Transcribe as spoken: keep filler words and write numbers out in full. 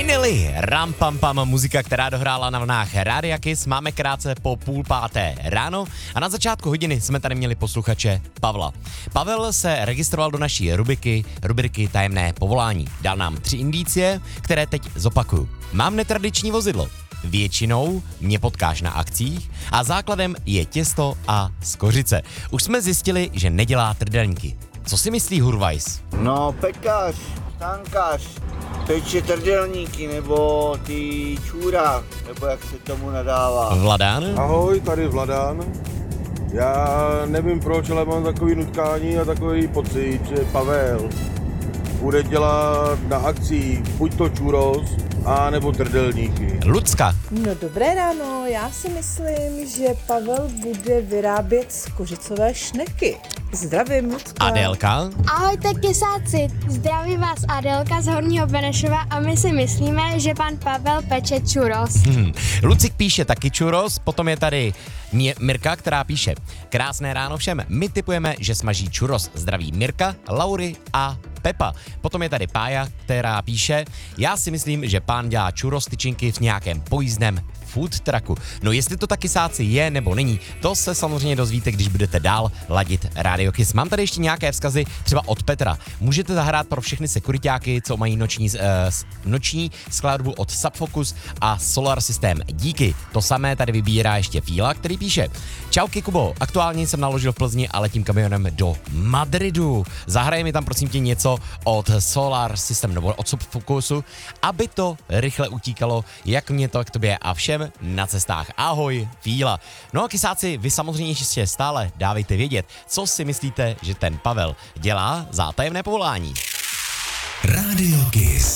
Vinily, ram pam pam, muzika, která dohrála na vlnách Rádia Kiss. Máme krátce po půl páté ráno a na začátku hodiny jsme tady měli posluchače Pavla. Pavel se registroval do naší rubriky, rubriky Tajemné povolání. Dal nám tři indicie, které teď zopakuju. Mám netradiční vozidlo. Většinou mě potkáš na akcích a základem je těsto a skořice. Už jsme zjistili, že nedělá trdelníky. Co si myslí Hurvajs? No, pekař, tankař, peče trdelníky, nebo ty čůra, nebo jak se tomu nadává. Vladán? Ahoj, tady Vladán. Já nevím proč, ale mám takový nutkání a takový pocit, že Pavel bude dělat na akcích buď to churros, a nebo trdelníky. Lucka? No dobré ráno, já si myslím, že Pavel bude vyrábět skořicové šneky. Zdravím, Lucka. Adélka? Ahojte kesáci, zdraví vás Adélka z Horního Benešova a my si myslíme, že pan Pavel peče churros. Hmm. Lucik píše taky churros, potom je tady Mě- Mirka, která píše: krásné ráno všem, my tipujeme, že smaží churros. Zdraví Mirka, Laury a Pepa. Potom je tady Pája, která píše: já si myslím, že pán dělá churros tyčinky v nějakém pojízdném food trucku. No jestli to taky sáci je nebo není, to se samozřejmě dozvíte, když budete dál ladit Radio Kiss. Mám tady ještě nějaké vzkazy, třeba od Petra. Můžete zahrát pro všechny sekuritáky, co mají noční, uh, noční skladbu od Subfocus a Solar System. Díky. To samé tady vybírá ještě Fíla, který píše: čauky Kubo, aktuálně jsem naložil v Plzni a letím kamionem do Madridu. Zahraje mi tam prosím tě něco od Solar System nebo od Subfocusu, aby to rychle utíkalo, jak mě to k tobě a všem na cestách. Ahoj, Fíla. No a kysáci, vy samozřejmě ještě stále dávejte vědět, co si myslíte, že ten Pavel dělá za tajemné povolání. Radio Kiss.